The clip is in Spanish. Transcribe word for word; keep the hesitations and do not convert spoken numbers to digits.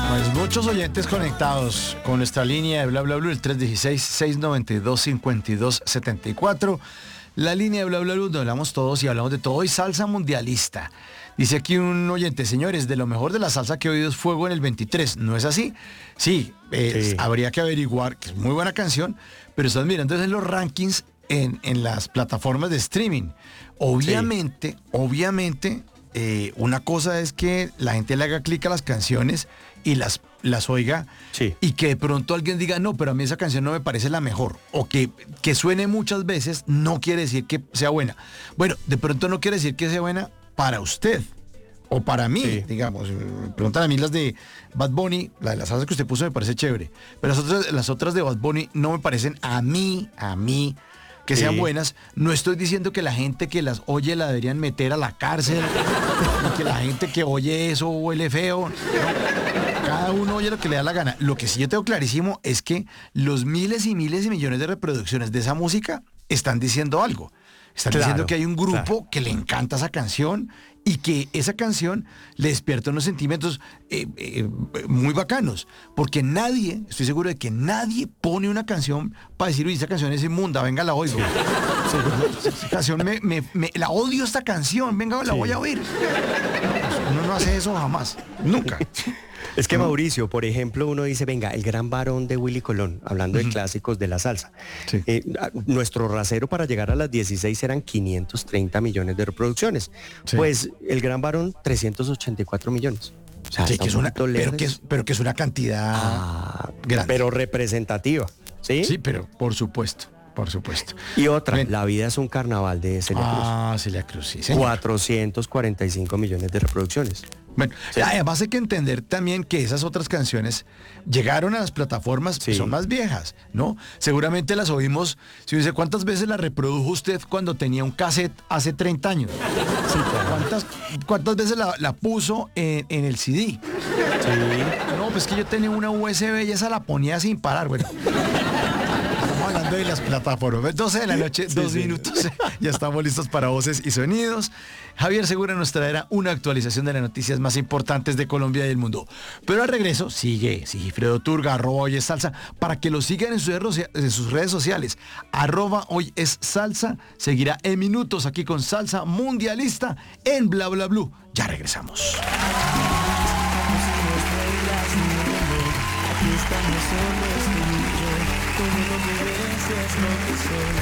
Pues muchos oyentes conectados con nuestra línea de Bla Bla Blue, el tres uno seis, seis nueve dos, cinco dos siete cuatro. La línea de Bla Bla Blue, donde hablamos todos y hablamos de todo, y salsa mundialista. Dice aquí un oyente, señores, de lo mejor de la salsa que he oído es Fuego en el veintitrés. ¿No es así? Sí, eh, sí. Habría que averiguar, que es muy buena canción, pero estás mirando en los rankings en, en las plataformas de streaming. Obviamente, sí. obviamente, eh, una cosa es que la gente le haga clic a las canciones y las, las oiga, sí. y que de pronto alguien diga, no, pero a mí esa canción no me parece la mejor, o que, que suene muchas veces no quiere decir que sea buena. Bueno, de pronto no quiere decir que sea buena para usted, o para mí, sí. digamos. Preguntan a mí las de Bad Bunny, la de las salsas que usted puso me parece chévere, pero las otras, las otras de Bad Bunny no me parecen a mí, a mí, que sean sí. buenas. No estoy diciendo que la gente que las oye la deberían meter a la cárcel, y que la gente que oye eso huele feo. No. Cada uno oye lo que le da la gana. Lo que sí yo tengo clarísimo es que los miles y miles y millones de reproducciones de esa música están diciendo algo. Están claro, diciendo que hay un grupo claro. que le encanta esa canción y que esa canción le despierta unos sentimientos eh, eh, muy bacanos. Porque nadie, estoy seguro de que nadie pone una canción para decir, uy, esa canción es inmunda, venga, la oigo. Sí. Sí, esa canción, me, me, me, la odio esta canción, venga, la sí. voy a oír. Uno no hace eso jamás, nunca. Es que Mauricio, por ejemplo, uno dice, venga, el gran varón de Willy Colón, hablando uh-huh. de clásicos de la salsa. Sí. Eh, nuestro rasero para llegar a las dieciséis eran quinientos treinta millones de reproducciones. Sí. Pues el gran varón, trescientos ochenta y cuatro millones. O sea, sí, que es una, pero, que es, pero que es una cantidad ah, grande. Pero representativa, ¿sí? Sí, pero por supuesto. Por supuesto. Y otra, Ven. La vida es un carnaval de Celia Cruz. Ah, Celia Cruz, sí, señor. cuatrocientos cuarenta y cinco millones de reproducciones. Bueno, sí. Además hay que entender también que esas otras canciones llegaron a las plataformas, sí. son más viejas, ¿no? Seguramente las oímos, si dice, ¿cuántas veces las reprodujo usted cuando tenía un cassette hace treinta años? Sí, claro. ¿Cuántas, ¿Cuántas veces la, la puso en, en el C D? Sí. No, pues que yo tenía una U S B y esa la ponía sin parar, bueno. Hablando de las plataformas, doce de la noche, sí, dos sí. minutos, ya estamos listos para Voces y Sonidos. Javier Segura nos traerá una actualización de las noticias más importantes de Colombia y del mundo. Pero al regreso, sigue Sigifredo Turga, arroba Hoy es Salsa, para que lo sigan en sus, en sus redes sociales, arroba Hoy es Salsa, seguirá en minutos aquí con Salsa Mundialista en Bla Bla Blue. Ya regresamos. Aquí estamos solos tú y yo, como no mereces lo que soy.